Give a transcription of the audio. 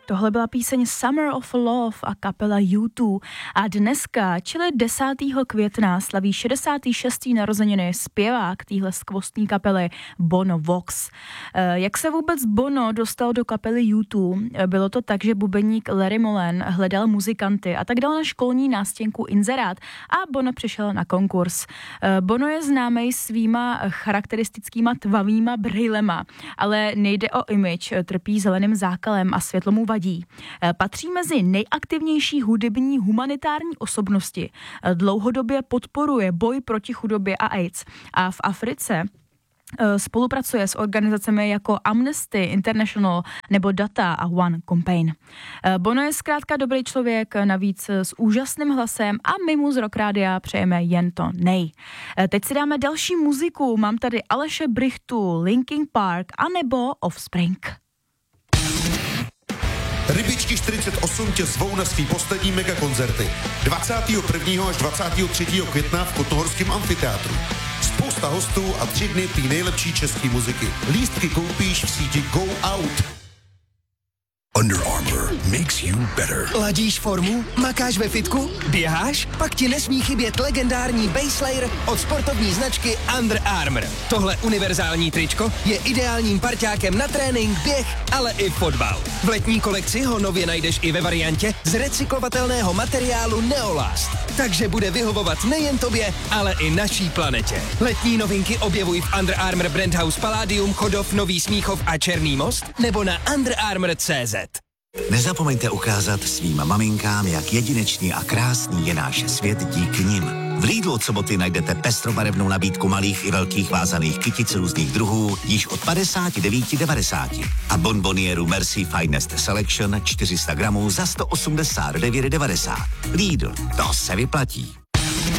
Tohle byla píseň Summer of Love a kapela U2 a dneska, čili 10. května, slaví 66. narozeniny zpěvák téhle skvostní kapely Bono Vox. Jak se vůbec Bono dostal do kapely U2? Bylo to tak, že bubeník Larry Mullen hledal muzikanty a tak dal na školní nástěnku inzerát a Bono přišel na konkurs. Bono je známý svýma charakteristickýma tmavýma brýlema, ale nejde o image, trpí zeleným zákalem a světlo mu vadí. Patří mezi nejaktivnější hudební humanitární osobnosti. Dlouhodobě podporuje boj proti chudobě a AIDS. A v Africe spolupracuje s organizacemi jako Amnesty International nebo Data a One Campaign. Bono je zkrátka dobrý člověk, navíc s úžasným hlasem a my mu z Rock Rádia přejeme jen to nej. Teď si dáme další muziku. Mám tady Aleše Brichtu, Linkin Park a nebo Offspring. Rybičky 48 tě zvou na svý poslední megakoncerty 21. až 23. května v Kotnohorském amfiteátru. Spousta hostů a 3 dny té nejlepší české muziky. Lístky koupíš v síti Go Out. Under Armour makes you better. Ladíš formu? Makáš ve fitku? Běháš? Pak ti nesmí chybět legendární Base Layer od sportovní značky Under Armour. Tohle univerzální tričko je ideálním parťákem na trénink, běh, ale i fotbal. V letní kolekci ho nově najdeš i ve variantě z recyklovatelného materiálu Neolast. Takže bude vyhovovat nejen tobě, ale i naší planetě. Letní novinky objevuj v Under Armour Brand House Palladium, Chodov, Nový Smíchov a Černý Most nebo na underarmour.cz. Nezapomeňte ukázat svým maminkám, jak jedinečný a krásný je náš svět díky nim. V Lidlu od soboty najdete pestrobarevnou nabídku malých i velkých vázaných kytic různých druhů již od 59,90 a bonbonieru Merci Finest Selection 400 gramů za 189,90. Lidl, to se vyplatí.